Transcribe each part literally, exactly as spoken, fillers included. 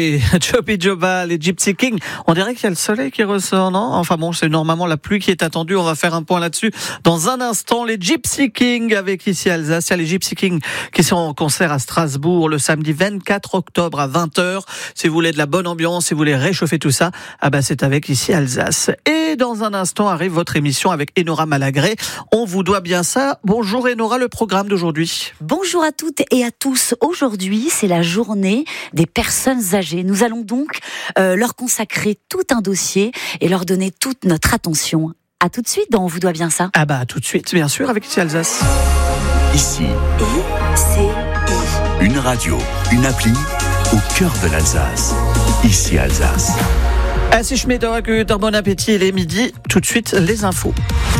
Allez, Joby Joba, les Gypsy Kings. On dirait qu'il y a le soleil qui ressort, non? Enfin bon, c'est normalement la pluie qui est attendue. On va faire un point là-dessus dans un instant. Les Gypsy Kings avec ici Alsace. Il y a les Gypsy Kings qui sont en concert à Strasbourg le samedi vingt-quatre octobre à vingt heures. Si vous voulez de la bonne ambiance, si vous voulez réchauffer tout ça, ah ben c'est avec ici Alsace. Et dans un instant arrive votre émission avec Enora Malagré. On vous doit bien ça. Bonjour Enora, le programme d'aujourd'hui. Bonjour à toutes et à tous. Aujourd'hui, c'est la journée des personnes âgées. Nous allons donc euh, leur consacrer tout un dossier et leur donner toute notre attention. À tout de suite dans On vous doit bien ça. Ah bah tout de suite, bien sûr, avec ici Alsace. Ici, I C I. une radio, une appli au cœur de l'Alsace. Ici Alsace. Ah, si je mets de bon appétit, il est midi. Tout de suite, les infos.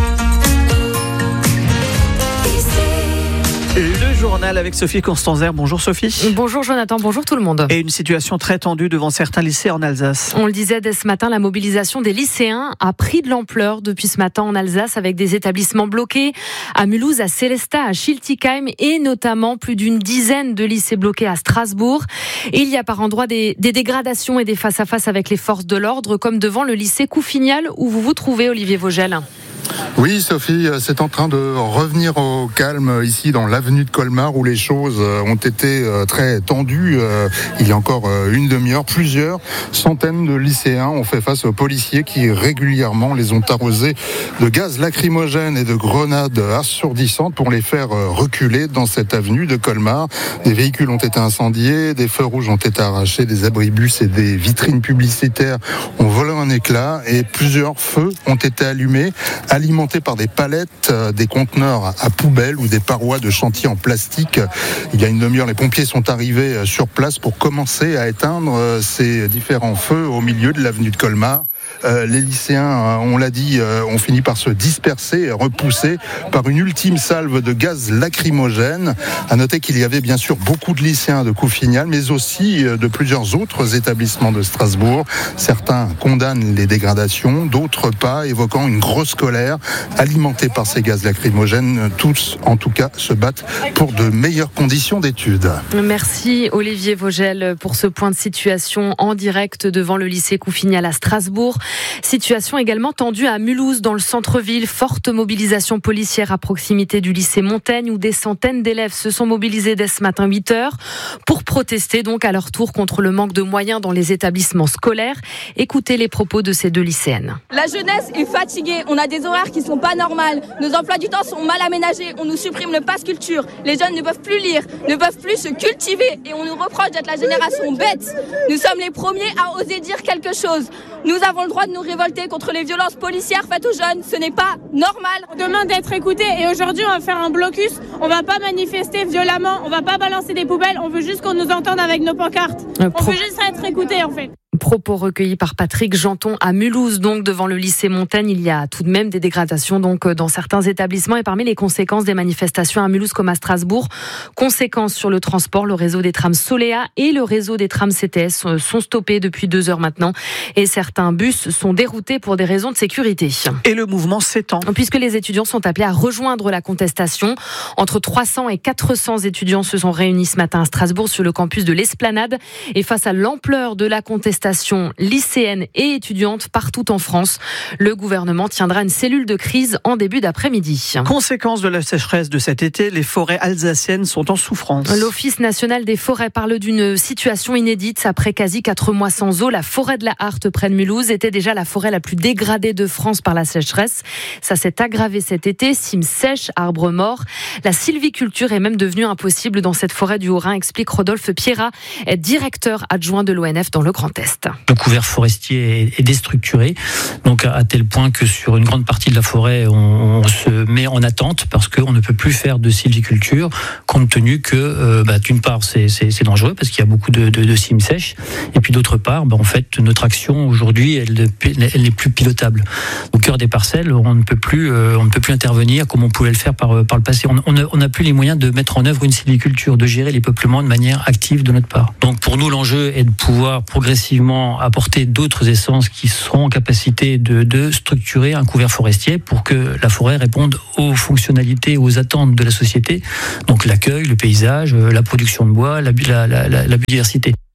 Le journal avec Sophie Constanzer. Bonjour Sophie. Bonjour Jonathan, bonjour tout le monde. Et une situation très tendue devant certains lycées en Alsace. On le disait dès ce matin, la mobilisation des lycéens a pris de l'ampleur depuis ce matin en Alsace avec des établissements bloqués à Mulhouse, à Sélestat, à Schiltigheim et notamment plus d'une dizaine de lycées bloqués à Strasbourg. Et il y a par endroits des, des dégradations et des face-à-face avec les forces de l'ordre comme devant le lycée Coufignal où vous vous trouvez, Olivier Vogel. Oui, Sophie, c'est en train de revenir au calme ici dans l'avenue de Colmar où les choses ont été très tendues. Il y a encore une demi-heure, plusieurs centaines de lycéens ont fait face aux policiers qui régulièrement les ont arrosés de gaz lacrymogène et de grenades assourdissantes pour les faire reculer dans cette avenue de Colmar. Des véhicules ont été incendiés, des feux rouges ont été arrachés, des abribus et des vitrines publicitaires ont volé en éclats et plusieurs feux ont été allumés, alimentés par des palettes, des conteneurs à poubelles ou des parois de chantier en plastique. Il y a une demi-heure, les pompiers sont arrivés sur place pour commencer à éteindre ces différents feux au milieu de l'avenue de Colmar. Euh, les lycéens, on l'a dit, euh, ont fini par se disperser et repoussés par une ultime salve de gaz lacrymogène. À noter qu'il y avait bien sûr beaucoup de lycéens de Coufignal, mais aussi de plusieurs autres établissements de Strasbourg. Certains condamnent les dégradations, d'autres pas, évoquant une grosse colère alimentée par ces gaz lacrymogènes. Tous, en tout cas, se battent pour de meilleures conditions d'études. Merci Olivier Vogel pour ce point de situation en direct devant le lycée Coufignal à Strasbourg. Situation également tendue à Mulhouse dans le centre-ville. Forte mobilisation policière à proximité du lycée Montaigne où des centaines d'élèves se sont mobilisés dès ce matin huit heures pour protester donc à leur tour contre le manque de moyens dans les établissements scolaires. Écoutez les propos de ces deux lycéennes. La jeunesse est fatiguée, on a des horaires qui sont pas normales, nos emplois du temps sont mal aménagés, on nous supprime le pass culture, les jeunes ne peuvent plus lire, ne peuvent plus se cultiver et on nous reproche d'être la génération bête. Nous sommes les premiers à oser dire quelque chose. Nous avons le droit de nous révolter contre les violences policières faites aux jeunes. Ce n'est pas normal. On demande d'être écoutés et aujourd'hui on va faire un blocus. On va pas manifester violemment, on va pas balancer des poubelles. On veut juste qu'on nous entende avec nos pancartes. Euh, pro... On veut juste être écoutés en fait. Propos recueillis par Patrick Janton à Mulhouse, donc devant le lycée Montaigne. Il y a tout de même des dégradations donc dans certains établissements et parmi les conséquences des manifestations à Mulhouse comme à Strasbourg, conséquences sur le transport, le réseau des trams Solea et le réseau des trams C T S sont stoppés depuis deux heures maintenant et certains bus sont déroutés pour des raisons de sécurité. Et le mouvement s'étend. Puisque les étudiants sont appelés à rejoindre la contestation. Entre trois cents et quatre cents étudiants se sont réunis ce matin à Strasbourg sur le campus de l'Esplanade et face à l'ampleur de la contestation lycéennes et étudiantes partout en France. Le gouvernement tiendra une cellule de crise en début d'après-midi. Conséquence de la sécheresse de cet été, les forêts alsaciennes sont en souffrance. L'Office national des forêts parle d'une situation inédite. Après quasi quatre mois sans eau, la forêt de la Harte près de Mulhouse était déjà la forêt la plus dégradée de France par la sécheresse. Ça s'est aggravé cet été. Cimes sèches, arbres morts. La sylviculture est même devenue impossible dans cette forêt du Haut-Rhin, explique Rodolphe Pierrat, directeur adjoint de l'O N F dans le Grand Est. Le couvert forestier est déstructuré, donc à tel point que sur une grande partie de la forêt, on, on se met en attente parce qu'on ne peut plus faire de sylviculture, compte tenu que, euh, bah, d'une part, c'est, c'est, c'est dangereux parce qu'il y a beaucoup de, de, de cimes sèches, et puis d'autre part, bah, en fait, notre action aujourd'hui, elle, elle n'est plus pilotable. Au cœur des parcelles, on ne peut plus, euh, on ne peut plus intervenir comme on pouvait le faire par, par le passé. On n'a plus les moyens de mettre en œuvre une sylviculture, de gérer les peuplements de manière active de notre part. Donc pour nous, l'enjeu est de pouvoir progressivement apporter d'autres essences qui seront en capacité de, de structurer un couvert forestier pour que la forêt réponde aux fonctionnalités, aux attentes de la société, donc l'accueil, le paysage, la production de bois, la, la, la, la biodiversité.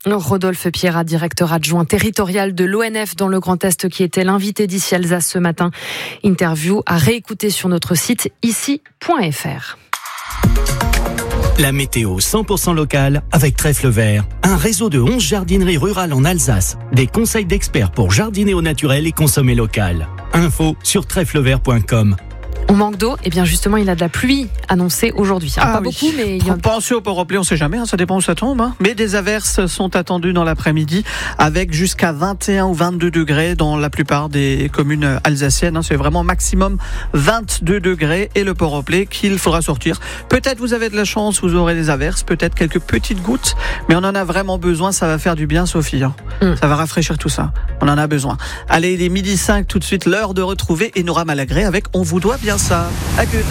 Rodolphe Pierrat, directeur adjoint territorial de l'O N F dans le Grand Est, qui était l'invité d'Ici Alsace ce matin. Interview à réécouter sur notre site ici point f r. La météo cent pour cent locale avec Trèfle Vert, un réseau de onze jardineries rurales en Alsace. Des conseils d'experts pour jardiner au naturel et consommer local. Info sur trèfle vert point com. On manque d'eau, et bien justement il y a de la pluie annoncée aujourd'hui. Ah, pas oui. beaucoup, mais il y en a. Pensez au port-repli, on ne sait jamais, hein, ça dépend où ça tombe. Hein. Mais des averses sont attendues dans l'après-midi, avec jusqu'à vingt et un ou vingt-deux degrés dans la plupart des communes alsaciennes. Hein. C'est vraiment maximum vingt-deux degrés, et le port-repli qu'il faudra sortir. Peut-être vous avez de la chance, vous aurez des averses, peut-être quelques petites gouttes, mais on en a vraiment besoin, ça va faire du bien, Sophie. Hein. Mm. Ça va rafraîchir tout ça, on en a besoin. Allez, il est midi cinq, tout de suite, l'heure de retrouver Enora Malagré avec On vous doit bien ça. À good.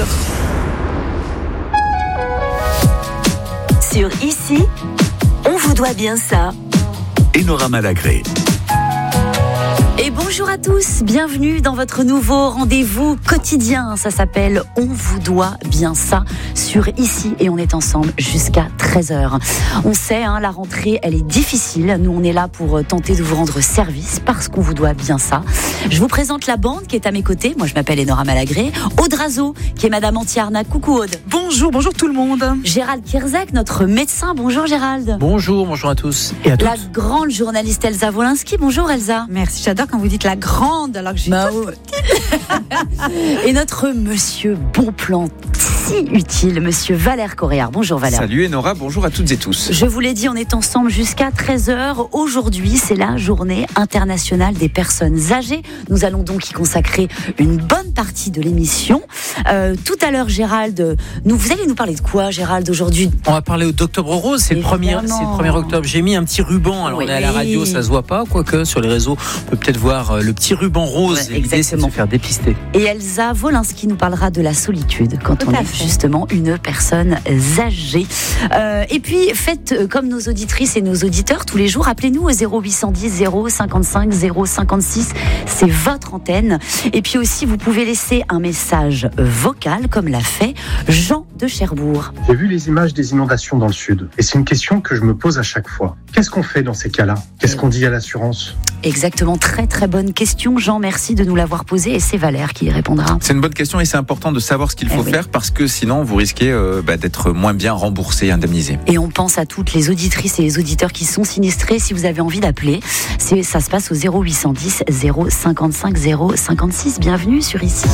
Sur Ici, on vous doit bien ça. Enora Malagré. Et bonjour à tous, bienvenue dans votre nouveau rendez-vous quotidien. Ça s'appelle On vous doit bien ça sur Ici, et on est ensemble jusqu'à treize heures. On sait, hein, la rentrée, elle est difficile. Nous, on est là pour tenter de vous rendre service parce qu'on vous doit bien ça. Je vous présente la bande qui est à mes côtés. Moi, je m'appelle Enora Malagré. Aude Razo, qui est Madame Antiarnac. Coucou Aude. Bonjour, bonjour tout le monde. Gérald Kierzek, notre médecin. Bonjour Gérald. Bonjour, bonjour à tous et à toutes. La grande journaliste Elsa Wolinski. Bonjour Elsa. Merci, j'adore quand vous dites la grande alors que je suis bah, toute petite. Et notre monsieur bon plan si utile, monsieur Valère Coréard. Bonjour Valère. Salut Enora, bonjour à toutes et tous. Je vous l'ai dit, on est ensemble jusqu'à treize heures. Aujourd'hui, c'est la journée internationale des personnes âgées. Nous allons donc y consacrer une bonne partie de l'émission. Euh, tout à l'heure, Gérald, nous, vous allez nous parler de quoi, Gérald, aujourd'hui? On va parler d'Octobre Rose, c'est le, premier, c'est le premier octobre. J'ai mis un petit ruban, alors oui. On est à la radio, ça se voit pas, quoique sur les réseaux, on peut peut-être voir le petit ruban rose. Ouais, l'idée, c'est de se faire dépister. Et Elsa Wolinski nous parlera de la solitude quand tout on est fait. Justement une personne âgée. Euh, et puis, faites comme nos auditrices et nos auditeurs tous les jours. Appelez-nous au zéro huit cent dix zéro cinquante-cinq zéro cinquante-six. C'est votre antenne. Et puis aussi, vous pouvez laisser un message vocal, comme l'a fait Jean de Cherbourg. J'ai vu les images des inondations dans le sud. Et c'est une question que je me pose à chaque fois. Qu'est-ce qu'on fait dans ces cas-là? Qu'est-ce qu'on dit à l'assurance? Exactement, très très bonne question. Jean, merci de nous l'avoir posée, et c'est Valère qui y répondra. C'est une bonne question, et c'est important de savoir ce qu'il faut eh oui. faire, parce que sinon vous risquez euh, bah, d'être moins bien remboursé et indemnisé. Et on pense à toutes les auditrices et les auditeurs qui sont sinistrés. Si vous avez envie d'appeler, c'est, ça se passe au zéro huit cent dix zéro cinquante-cinq zéro cinquante-six. Bienvenue sur Ici.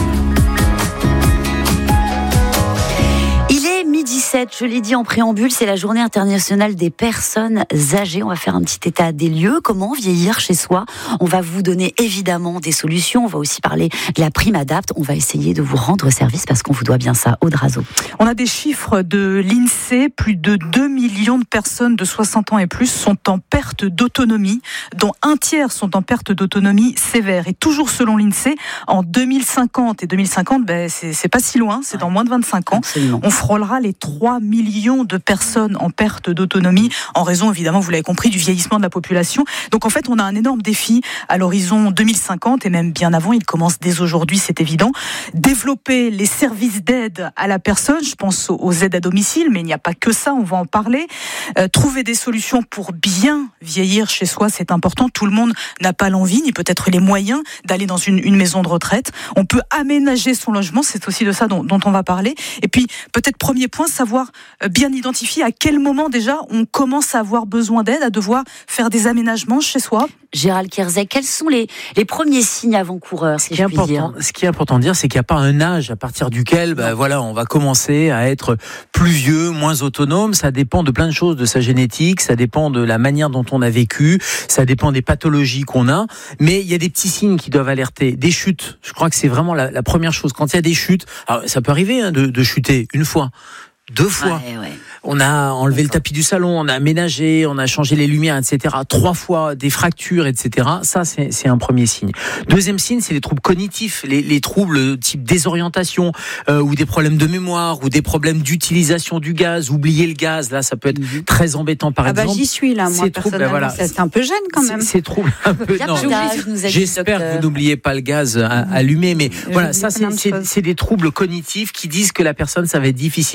dix-sept, je l'ai dit en préambule, c'est la journée internationale des personnes âgées. On va faire un petit état des lieux. Comment vieillir chez soi? On va vous donner évidemment des solutions. On va aussi parler de la prime Adapt. On va essayer de vous rendre service parce qu'on vous doit bien ça. Aude Razo. On a des chiffres de l'INSEE. Plus de deux millions de personnes de soixante ans et plus sont en perte d'autonomie, dont un tiers sont en perte d'autonomie sévère. Et toujours selon l'INSEE, en deux mille cinquante, et deux mille cinquante, ben, c'est, c'est pas si loin, c'est dans moins de vingt-cinq ans. Absolument. On frôlera les trois millions de personnes en perte d'autonomie, en raison, évidemment, vous l'avez compris, du vieillissement de la population. Donc en fait, on a un énorme défi à l'horizon deux mille cinquante, et même bien avant, il commence dès aujourd'hui, c'est évident. Développer les services d'aide à la personne, je pense aux aides à domicile, mais il n'y a pas que ça, on va en parler. Euh, trouver des solutions pour bien vieillir chez soi, c'est important. Tout le monde n'a pas l'envie, ni peut-être les moyens d'aller dans une, une maison de retraite. On peut aménager son logement, c'est aussi de ça dont, dont on va parler. Et puis, peut-être premier point, savoir bien identifier à quel moment déjà on commence à avoir besoin d'aide, à devoir faire des aménagements chez soi. Gérald Kierzek, quels sont les, les premiers signes avant-coureurs, si ce, qui est je puis important, dire. ce qui est important de dire, c'est qu'il n'y a pas un âge à partir duquel bah, voilà, on va commencer à être plus vieux, moins autonome. Ça dépend de plein de choses, de sa génétique, ça dépend de la manière dont on a vécu, ça dépend des pathologies qu'on a. Mais il y a des petits signes qui doivent alerter. Des chutes, je crois que c'est vraiment la, la première chose. Quand il y a des chutes, alors ça peut arriver hein, de, de chuter une fois, deux fois. Ouais, ouais. On a enlevé le tapis du salon, on a aménagé, on a changé les lumières, et cetera. Trois fois, des fractures, et cetera. Ça, c'est, c'est un premier signe. Deuxième signe, c'est les troubles cognitifs, les, les troubles type désorientation, euh, ou des problèmes de mémoire, ou des problèmes d'utilisation du gaz. Oublier le gaz, là, ça peut être mmh. très embêtant, par ah exemple. Ah bah j'y suis là, moi, ces personnellement. Troubles, ben voilà, c'est un peu jeune quand même. C'est, c'est troubles un peu. Non, j'espère que vous n'oubliez pas le gaz à, allumé, mais Je voilà, ça, c'est, c'est, c'est des troubles cognitifs qui disent que la personne, ça va être difficile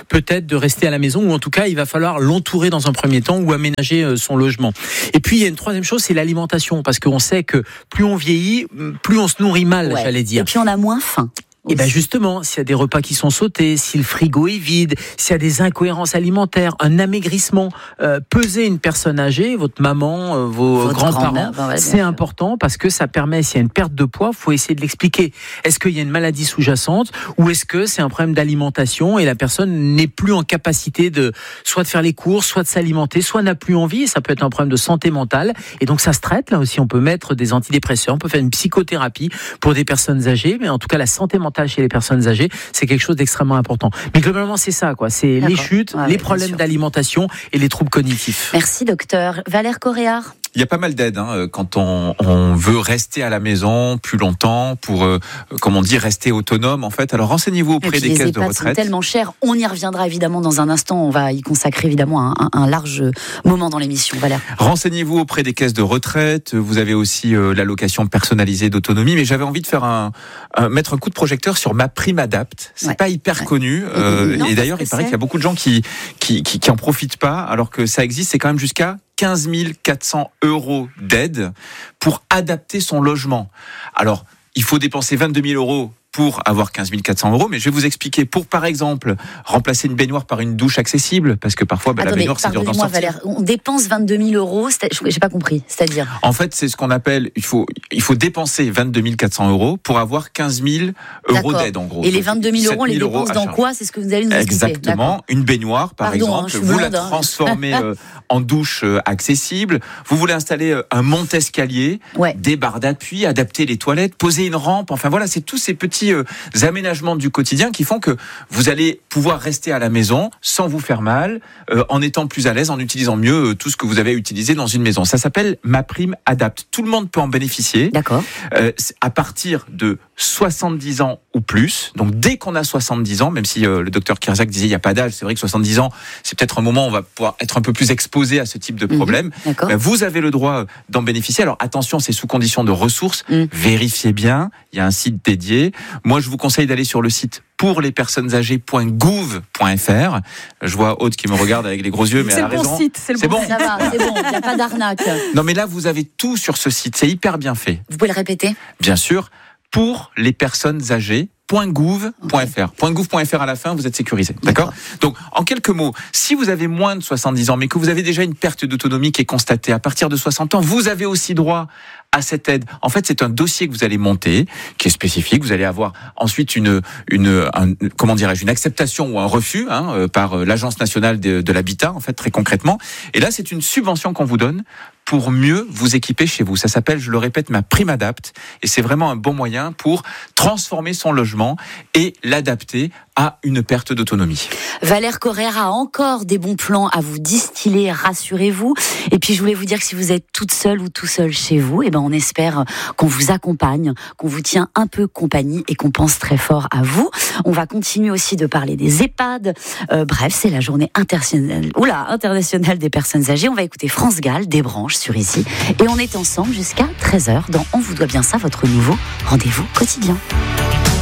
peut-être de rester à la maison, ou en tout cas, il va falloir l'entourer dans un premier temps ou aménager son logement. Et puis, il y a une troisième chose, c'est l'alimentation, parce qu'on sait que plus on vieillit, plus on se nourrit mal, ouais. j'allais dire. Et puis, on a moins faim. Et bien justement, s'il y a des repas qui sont sautés, si le frigo est vide, s'il y a des incohérences alimentaires, un amaigrissement, euh, peser une personne âgée, votre maman, euh, vos votre grands-parents, grand c'est important parce que ça permet, s'il y a une perte de poids, il faut essayer de l'expliquer. Est-ce qu'il y a une maladie sous-jacente ou est-ce que c'est un problème d'alimentation et la personne n'est plus en capacité de soit de faire les courses, soit de s'alimenter, soit n'a plus envie, et ça peut être un problème de santé mentale. Et donc ça se traite, là aussi on peut mettre des antidépresseurs, on peut faire une psychothérapie pour des personnes âgées, mais en tout cas la santé mentale chez les personnes âgées, c'est quelque chose d'extrêmement important. Mais globalement, c'est ça, quoi. C'est D'accord. les chutes, ah, les oui, problèmes d'alimentation et les troubles cognitifs. Merci, docteur. Valère Coréard. Il y a pas mal d'aides hein, quand on, on veut rester à la maison plus longtemps pour, euh, comme on dit, rester autonome en fait. Alors renseignez-vous auprès des caisses de retraite. C'est tellement cher. On y reviendra évidemment dans un instant. On va y consacrer évidemment un, un large moment dans l'émission. Valère. Renseignez-vous auprès des caisses de retraite. Vous avez aussi euh, l'allocation personnalisée d'autonomie. Mais j'avais envie de faire un, un mettre un coup de projecteur sur MaPrimeAdapt. C'est ouais. pas hyper ouais. connu. Euh, non, et d'ailleurs, il paraît qu'il y a beaucoup de gens qui qui, qui qui en profitent pas, alors que ça existe. C'est quand même jusqu'à quinze mille quatre cents euros d'aide pour adapter son logement. Alors, il faut dépenser vingt-deux mille euros pour avoir quinze mille quatre cents euros, mais je vais vous expliquer. Pour, par exemple, remplacer une baignoire par une douche accessible, parce que parfois, bah, Attendez, la baignoire, c'est dur d'en sortir. Valère, on dépense vingt-deux mille euros, j'ai pas compris, c'est-à-dire? En fait, c'est ce qu'on appelle, il faut, il faut dépenser vingt-deux mille quatre cents euros pour avoir quinze mille euros d'aide, en gros. Et les vingt-deux mille euros, on les dépense dans quoi? C'est ce que vous allez nous expliquer. Exactement. Une baignoire, par Pardon, exemple, hein, vous blonde, la transformez hein. en douche accessible. Vous voulez installer un monte-escalier, ouais. des barres d'appui, adapter les toilettes, poser une rampe. Enfin voilà, c'est tous ces petits euh, aménagements du quotidien qui font que vous allez pouvoir rester à la maison sans vous faire mal, euh, en étant plus à l'aise, en utilisant mieux euh, tout ce que vous avez utilisé dans une maison. Ça s'appelle MaPrimeAdapt. Tout le monde peut en bénéficier. D'accord. Euh, à partir de soixante-dix ans ou plus. Donc dès qu'on a soixante-dix ans, même si euh, le docteur Kirzac disait il n'y a pas d'âge, c'est vrai que soixante-dix ans, c'est peut-être un moment où on va pouvoir être un peu plus exposé à ce type de problème. Mmh, ben, vous avez le droit d'en bénéficier. Alors attention, c'est sous condition de ressources. Mmh. Vérifiez bien. Il y a un site dédié. Moi, je vous conseille d'aller sur le site pour les personnes âgées point gouv point f r. Je vois Aude qui me regarde avec les gros yeux, mais elle a bon raison. Site, c'est le c'est bon bon. site. Ça va, c'est bon, il n'y a pas d'arnaque. Non, mais là, vous avez tout sur ce site. C'est hyper bien fait. Vous pouvez le répéter? Bien sûr. Pour les personnes âgées. .gouv point f r. Okay. .gouv point f r à la fin, vous êtes sécurisé. D'accord, D'accord. Donc, en quelques mots, si vous avez moins de soixante-dix ans, mais que vous avez déjà une perte d'autonomie qui est constatée à partir de soixante ans, vous avez aussi droit à cette aide. En fait, c'est un dossier que vous allez monter, qui est spécifique. Vous allez avoir ensuite une, une, un, comment dirais-je, une acceptation ou un refus hein, par l'Agence nationale de, de l'habitat, en fait, très concrètement. Et là, c'est une subvention qu'on vous donne pour mieux vous équiper chez vous. Ça s'appelle, je le répète, MaPrimeAdapt. Et c'est vraiment un bon moyen pour transformer son logement et l'adapter à une perte d'autonomie. Valère Coréard a encore des bons plans à vous distiller, rassurez-vous. Et puis je voulais vous dire que si vous êtes toute seule ou tout seul chez vous, eh ben on espère qu'on vous accompagne, qu'on vous tient un peu compagnie et qu'on pense très fort à vous. On va continuer aussi de parler des EHPAD. Euh, bref, c'est la journée internationale, oula, internationale des personnes âgées. On va écouter France Gall, des branches sur ici. Et on est ensemble jusqu'à treize heures dans On vous doit bien ça, votre nouveau rendez-vous quotidien.